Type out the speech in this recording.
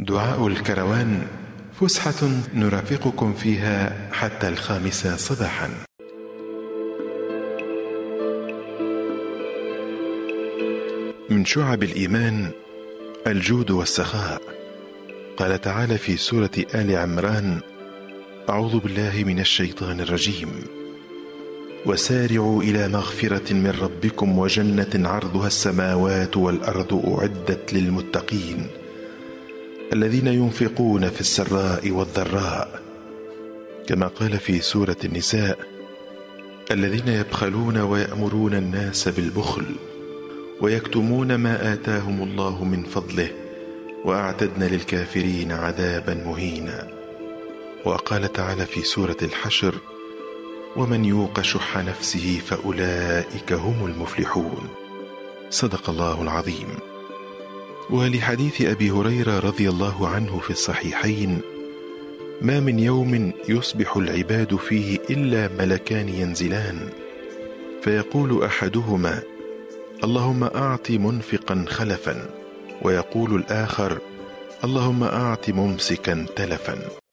دعاء الكروان، فسحة نرافقكم فيها حتى 5 صباحا. من شعب الإيمان الجود والسخاء. قال تعالى في سورة آل عمران: أعوذ بالله من الشيطان الرجيم: وسارعوا إلى مغفرة من ربكم وجنة عرضها السماوات والأرض أعدت للمتقين الذين ينفقون في السراء والضراء. كما قال في سورة النساء: الذين يبخلون ويأمرون الناس بالبخل ويكتمون ما آتاهم الله من فضله وأعتدنا للكافرين عذابا مهينا. وقال تعالى في سورة الحشر: ومن يوق شح نفسه فأولئك هم المفلحون. صدق الله العظيم. ولحديث أبي هريرة رضي الله عنه في الصحيحين: ما من يوم يصبح العباد فيه إلا ملكان ينزلان، فيقول أحدهما: اللهم أعط منفقا خلفا، ويقول الآخر: اللهم أعط ممسكا تلفا.